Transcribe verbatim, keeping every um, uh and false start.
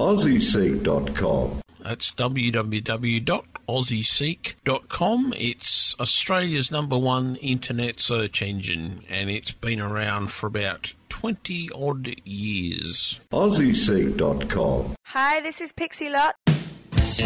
aussie seek dot com. That's w w w dot aussie seek dot com. It's Australia's number one internet search engine, and it's been around for about twenty odd years. aussie seek dot com. Hi, this is Pixie Lott,